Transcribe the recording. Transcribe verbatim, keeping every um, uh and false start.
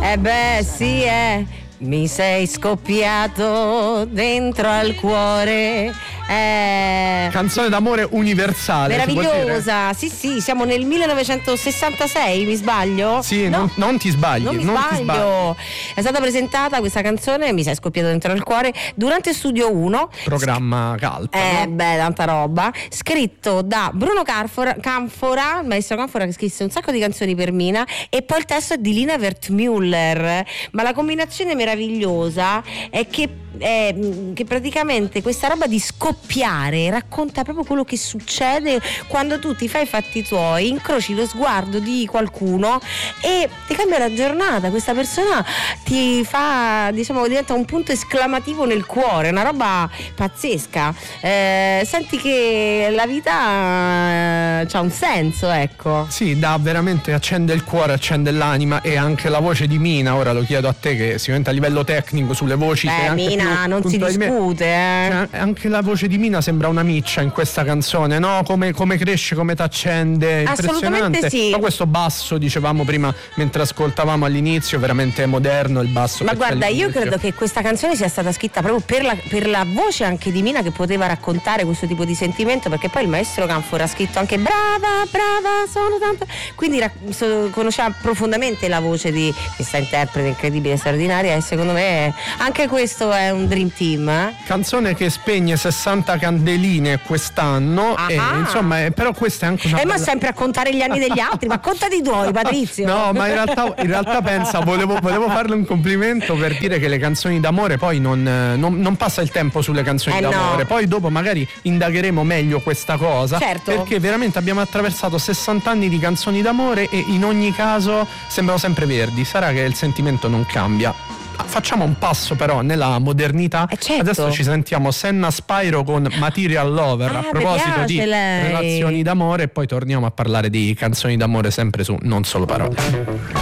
Eh beh, sì, eh. Mi sei scoppiato dentro al cuore. Eh, Canzone d'amore universale. meravigliosa. Sì, sì, siamo nel millenovecentosessantasei, mi sbaglio? Sì, no. non, non ti sbagli. Non mi non sbaglio. Ti sbagli. È stata presentata questa canzone, Mi sei scoppiato dentro al cuore, durante Studio uno. Programma Cult. Eh, no? beh, tanta roba. Scritto da Bruno Canfora, Canfora, il maestro Canfora, che scrisse un sacco di canzoni per Mina, e poi il testo è di Lina Wertmüller. Ma la combinazione meravigliosa è che, è, che praticamente questa roba di scoppiare racconta proprio quello che succede quando tu ti fai i fatti tuoi, incroci lo sguardo di qualcuno e ti cambia la giornata. Questa persona ti fa, diciamo, diventa un punto esclamativo nel cuore, una roba pazzesca. Eh, senti che la vita ha un senso, ecco. Sì, dà veramente, accende il cuore, accende l'anima, e anche la voce di Mina, ora lo chiedo a te che sicuramente a livello tecnico sulle voci Beh, sei anche Mina più non si puntuale di me. discute, eh. Cioè, anche la voce di Mina sembra una miccia in questa canzone, no? Come, come cresce, come t'accende, impressionante. Sì. Ma questo basso, dicevamo prima mentre ascoltavamo all'inizio, veramente moderno il basso. Ma guarda, io credo che questa canzone sia stata scritta proprio per la, per la voce anche di Mina, che poteva raccontare questo tipo di sentimento, perché poi il maestro Canfora ha scritto anche brava, brava, sono tanto. Quindi rac- so, conosceva profondamente la voce di questa interprete incredibile, straordinaria, e secondo me anche questo è un dream team. Eh? Canzone che spegne sessanta candeline quest'anno. Ah, e, insomma, eh, però questa è anche una Eh, bella... ma sempre a contare gli anni degli altri, ma contati i tuoi, Patrizio. No, ma in realtà, in realtà pensa, volevo, volevo farle un complimento per dire che le canzoni d'amore poi non, non, non passa il tempo sulle canzoni Eh, d'amore. no. Poi dopo magari indagheremo meglio questa cosa. Certo. Perché veramente abbiamo attraversato sessanta anni di canzoni d'amore e in ogni caso sembrano sempre verdi. Sarà che il sentimento non cambia. Facciamo un passo però nella modernità. Eh, certo. Adesso ci sentiamo Senna Spyro con Material Lover. Ah, a mi proposito piace di lei. relazioni d'amore, e poi torniamo a parlare di canzoni d'amore sempre su Non Solo Parole.